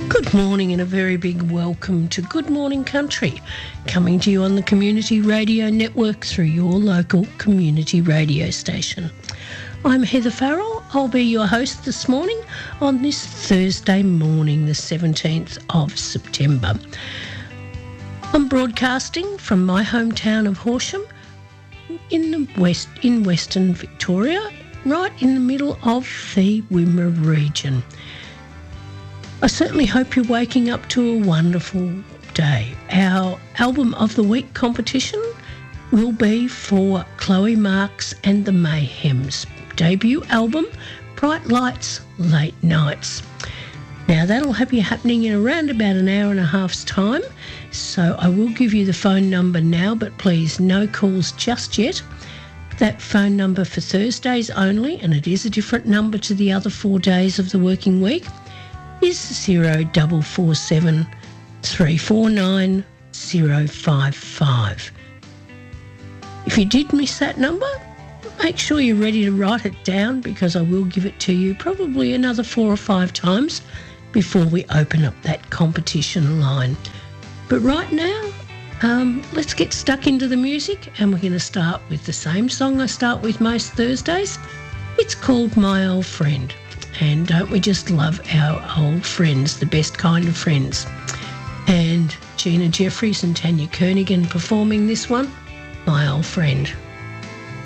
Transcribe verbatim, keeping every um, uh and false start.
Good morning and a very big welcome to Good Morning Country, coming to you on the Community Radio Network through your local community radio station. I'm Heather Farrell. I'll be your host this morning on this Thursday morning, the seventeenth of September. I'm broadcasting from my hometown of Horsham in the west, in Western Victoria, right in the middle of the Wimmera region. I certainly hope you're waking up to a wonderful day. Our Album of the Week competition will be for Chloe Marks and the Mayhems' debut album, Bright Lights, Late Nights. Now, that'll have you happening in around about an hour and a half's time, so I will give you the phone number now, but please, no calls just yet. That phone number for Thursdays only, and it is a different number to the other four days of the working week, is zero double four seven three four nine zero five five. If you did miss that number, make sure you're ready to write it down, because I will give it to you probably another four or five times before we open up that competition line. But right now, um, let's get stuck into the music, and we're going to start with the same song I start with most Thursdays. It's called My Old Friend. And don't we just love our old friends, the best kind of friends? And Gina Jeffries and Tanya Kernigan performing this one, My Old Friend.